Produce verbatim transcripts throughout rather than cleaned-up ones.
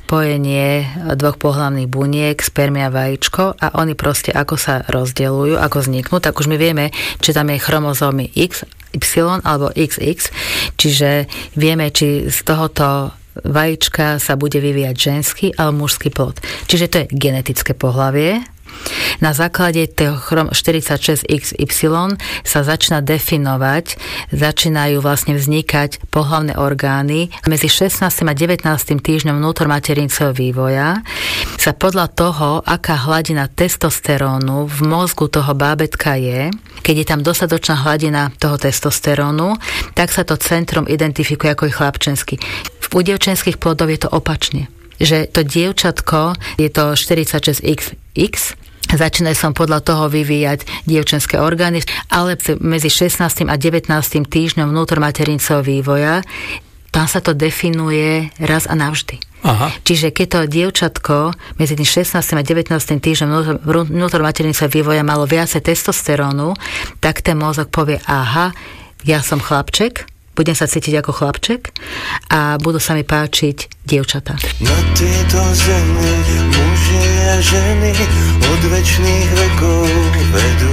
spojenie dvoch pohlavných buniek, spermia a vajíčko a oni proste ako sa rozdeľujú, ako vzniknú, tak už my vieme, či tam je chromozómy X, Y alebo iks iks, čiže vieme, či z tohoto vajíčka sa bude vyvíjať ženský alebo mužský plod. Čiže to je genetické pohlavie. Na základe toho štyridsaťšesť iks ypsilon sa začína definovať, začínajú vlastne vznikať pohlavné orgány. Medzi šestnástym a devätnástym týždňom vnútormaterinského vývoja sa podľa toho, aká hladina testosterónu v mozgu toho bábätka je, keď je tam dostatočná hladina toho testosterónu, tak sa to centrum identifikuje ako je chlapčenský. U dievčenských plodov je to opačne. Že to dievčatko je to štyridsaťšesť iks iks, začínajú som podľa toho vyvíjať dievčenské orgány, ale medzi šestnástym a devätnástym týždňom vnútormaterinského vývoja tam sa to definuje raz a navždy. Aha. Čiže keď to dievčatko medzi tým šestnástym a devätnástym týždňom vnútormaterinského vývoja malo viacej testosterónu, tak ten mozog povie, aha, ja som chlapček, budem sa cítiť ako chlapček a budú sa mi páčiť dievčatá. Na tejto zemi muži a ženy od večných vekov vedú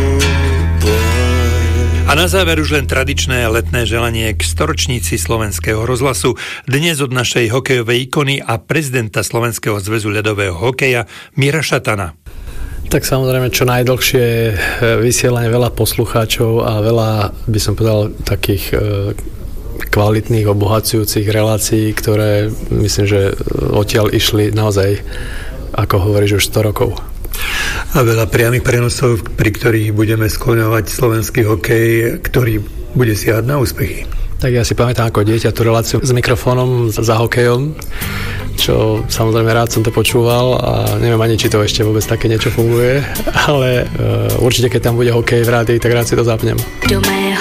boj. A na záver už len tradičné letné želanie k storočníci Slovenského rozhlasu. Dnes od našej hokejovej ikony a prezidenta Slovenského zväzu ľadového hokeja Mira Šatana. Tak samozrejme, čo najdlhšie vysielanie, veľa poslucháčov a veľa, by som povedal, takých kvalitných, obohacujúcich relácií, ktoré myslím, že odtiaľ išli naozaj, ako hovoríš, už sto rokov. A veľa priamych prenosov, pri ktorých budeme skloňovať slovenský hokej, ktorý bude siahať na úspechy. Tak ja si pamätám ako dieťa tú reláciu s mikrofónom za hokejom, čo samozrejme rád som to počúval a neviem ani, či to ešte vôbec také niečo funguje, ale uh, určite keď tam bude hokej v rádiu, tak rád si to zapnem.